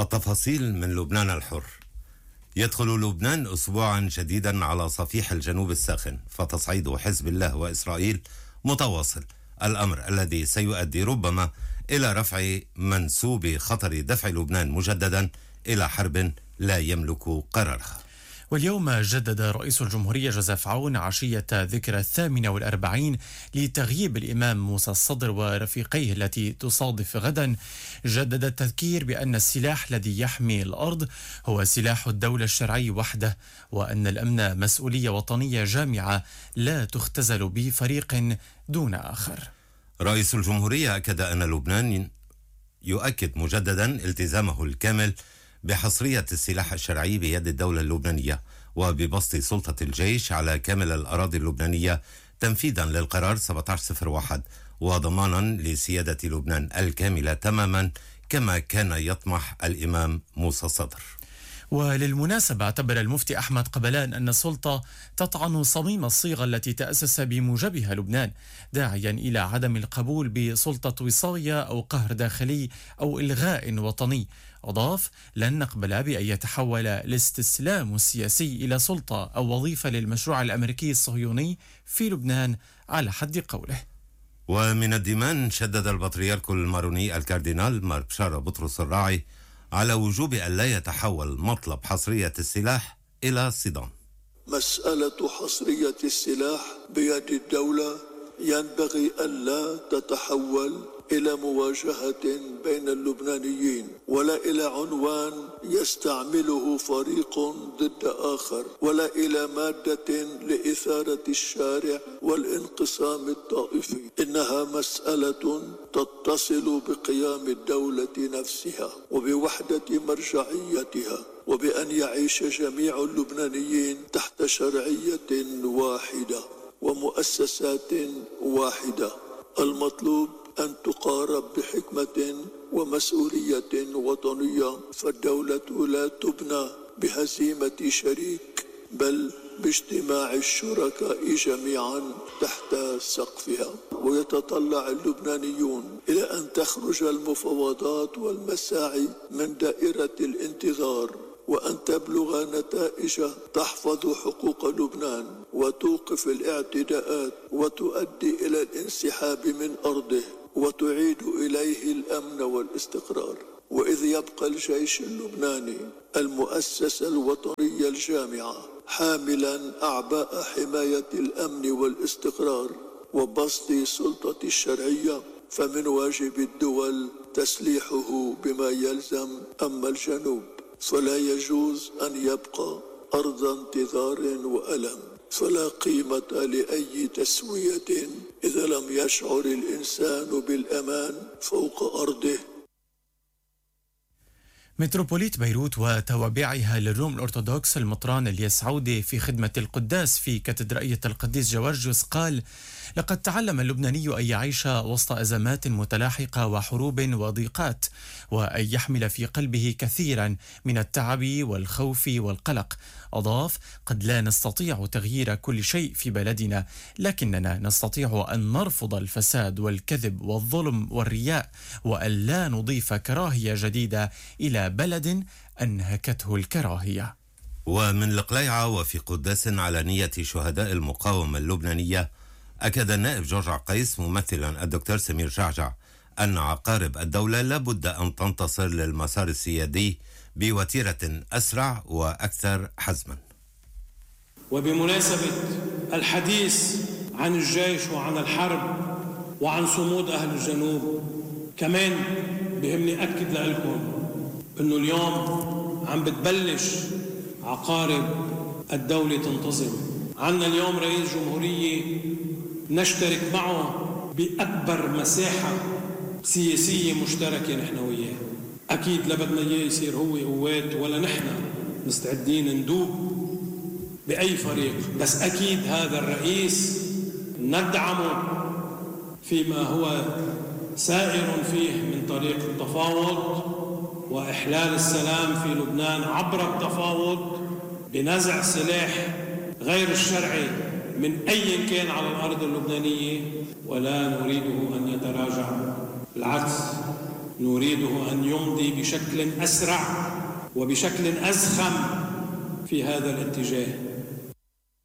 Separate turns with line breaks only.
التفاصيل من لبنان الحر. يدخل لبنان أسبوعا جديدا على صفيح الجنوب الساخن، فتصعيد حزب الله وإسرائيل متواصل، الأمر الذي سيؤدي ربما إلى رفع منسوب خطر دفع لبنان مجددا إلى حرب لا يملك قرارها.
واليوم جدد رئيس الجمهورية جوزيف عون عشية ذكرى 48 لتغييب الإمام موسى الصدر ورفيقيه التي تصادف غدا. جدد التذكير بأن السلاح الذي يحمي الأرض هو سلاح الدولة الشرعي وحده، وأن الأمن مسؤولية وطنية جامعة لا تختزل بفريق دون آخر.
رئيس الجمهورية أكد أن لبنان يؤكد مجددا التزامه الكامل بحصرية السلاح الشرعي بيد الدولة اللبنانية، وببسط سلطة الجيش على كامل الأراضي اللبنانية تنفيذا للقرار 1701 وضمانا لسيادة لبنان الكاملة تماما كما كان يطمح الإمام موسى الصدر.
وللمناسبة اعتبر المفتي أحمد قبلان أن السلطة تطعن صميم الصيغة التي تأسس بموجبها لبنان، داعيا إلى عدم القبول بسلطة وصاية أو قهر داخلي أو إلغاء وطني. أضاف: لن نقبل بأن يتحول الاستسلام السياسي إلى سلطة أو وظيفة للمشروع الأمريكي الصهيوني في لبنان على حد قوله.
ومن الدمام شدد البطريرك الماروني الكاردينال مار بشارة بطرس الراعي على وجوب أن لا يتحول مطلب حصرية السلاح إلى صدام.
مسألة حصرية السلاح بيد الدولة ينبغي ألا تتحول إلى مواجهة بين اللبنانيين، ولا إلى عنوان يستعمله فريق ضد آخر، ولا إلى مادة لإثارة الشارع والانقسام الطائفي. إنها مسألة تتصل بقيام الدولة نفسها وبوحدة مرجعيتها، وبأن يعيش جميع اللبنانيين تحت شرعية واحدة ومؤسسات واحدة. المطلوب أن تقارب بحكمة ومسؤولية وطنية، فالدولة لا تبنى بهزيمة شريك بل باجتماع الشركاء جميعا تحت سقفها. ويتطلع اللبنانيون إلى أن تخرج المفاوضات والمساعي من دائرة الانتظار، وأن تبلغ نتائج تحفظ حقوق لبنان وتوقف الاعتداءات وتؤدي إلى الانسحاب من أرضه وتعيد إليه الأمن والاستقرار. وإذ يبقى الجيش اللبناني المؤسسة الوطنية الجامعة حاملا أعباء حماية الأمن والاستقرار وبسط سلطة الشرعية، فمن واجب الدول تسليحه بما يلزم. أما الجنوب فلا يجوز أن يبقى أرض انتظار وألم، فلا قيمة لأي تسوية إذا لم يشعر الإنسان بالأمان فوق أرضه.
متروبوليت بيروت وتوابعها للروم الأرثوذكس المطران الياس عودة في خدمة القداس في كاتدرائية القديس جورجيوس قال: لقد تعلم اللبناني أن يعيش وسط أزمات متلاحقة وحروب وضيقات، وأن يحمل في قلبه كثيرا من التعب والخوف والقلق. أضاف: قد لا نستطيع تغيير كل شيء في بلدنا، لكننا نستطيع أن نرفض الفساد والكذب والظلم والرياء، وأن لا نضيف كراهية جديدة إلى بلد أنهكته الكراهية.
ومن القليعة وفي قداس على نية شهداء المقاومة اللبنانية، أكد النائب جورج عقيس ممثلا الدكتور سمير جعجع أن عقارب الدولة لابد أن تنتصر للمسار السيادي بوتيرة أسرع وأكثر حزما.
وبمناسبة الحديث عن الجيش وعن الحرب وعن صمود أهل الجنوب، كمان بهمني أكد لكم أنه اليوم عم بتبلش عقارب الدولة تنتظم. عنا اليوم رئيس جمهورية نشترك معه بأكبر مساحة سياسية مشتركة نحن وياه. أكيد لا بدنا إياه يصير هو قوات ولا نحن مستعدين ندوب بأي فريق، بس أكيد هذا الرئيس ندعمه فيما هو سائر فيه من طريق التفاوض وإحلال السلام في لبنان عبر التفاوض بنزع سلاح غير الشرعي من أي كان على الأرض اللبنانية، ولا نريده أن يتراجع. بالعكس، نريده أن يمضي بشكل أسرع وبشكل أزخم في هذا الاتجاه.